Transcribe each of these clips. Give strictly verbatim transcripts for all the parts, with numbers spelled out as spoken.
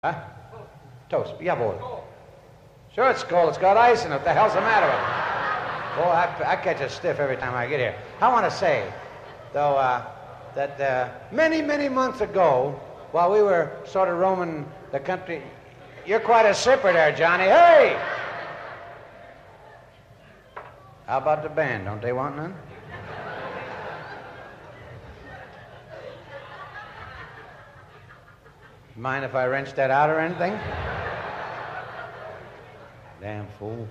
Huh? Toast. Jawohl. Sure, it's cold. It's got ice in it. What the hell's the matter with it? Boy, I, I catch a stiff every time I get here. I want to say, though, uh, that uh, many, many months ago, while we were sort of roaming the country, you're quite a sipper there, Johnny. Hey! How about the band? Don't they want none? Mind if I wrench that out or anything? Damn fool.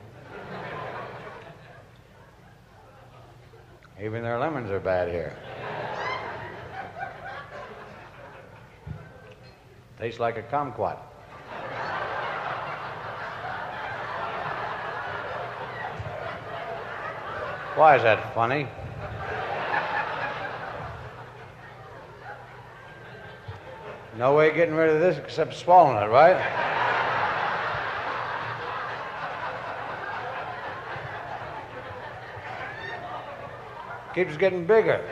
Even their lemons are bad here. Tastes like a kumquat. Why is that funny? No way of getting rid of this except swallowing it, right? Keeps getting bigger.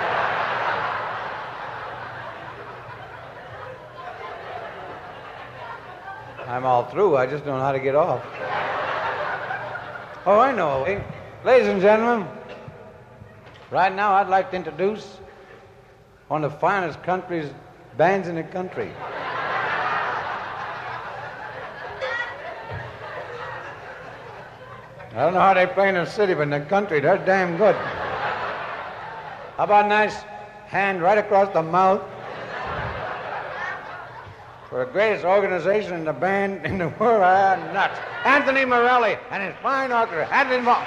I'm all through. I just don't know how to get off. Oh, I know. Hey, ladies and gentlemen, right now I'd like to introduce one of the finest country's bands in the country. I don't know how they play in the city, but in the country, they're damn good. How about a nice hand right across the mouth for the greatest organization in the band in the world? Ah, nuts. Anthony Morelli and his fine orchestra. Anthony Morelli.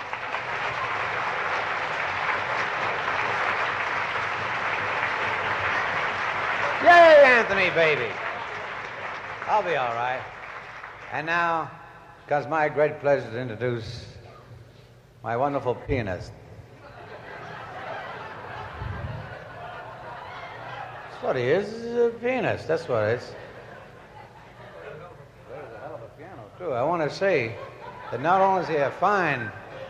Yay, Anthony, baby. I'll be all right. And now, because my great pleasure to introduce my wonderful pianist. That's what he is. He's a pianist. That's what it is. There's a hell of a piano, too. I want to say that not only is he a fine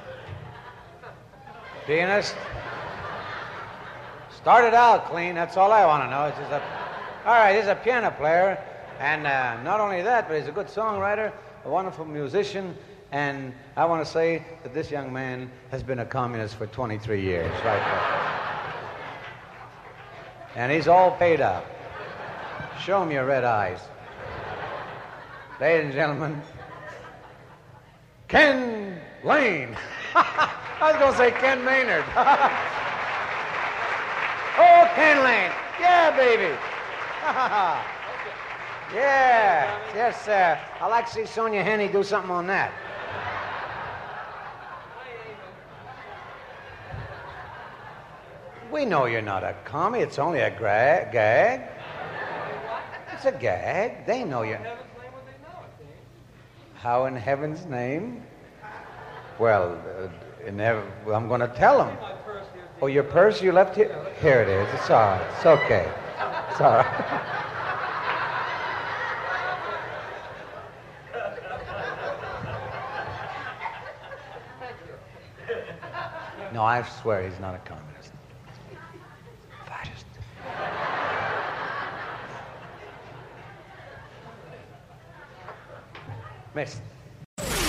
pianist, started out clean. That's all I want to know. It's just a, all right, he's a piano player, and uh, not only that, but he's a good songwriter, a wonderful musician, and I want to say that this young man has been a communist for twenty-three years, right there. And he's all paid up. Show him your red eyes. Ladies and gentlemen, Ken Lane. I was going to say Ken Maynard. Oh, Ken Lane. Yeah, baby. Yeah. Yes, sir. I'd like to see Sonia Henney do something on that. We know you're not a commie. It's only a gra- gag. It's a gag. They know you. How in heaven's name? Well, uh, in heaven, well, I'm going to tell them. Oh, your purse you left here? Here it is. It's all right. It's okay. It's all right. No, I swear he's not a communist. Fascist. Miss.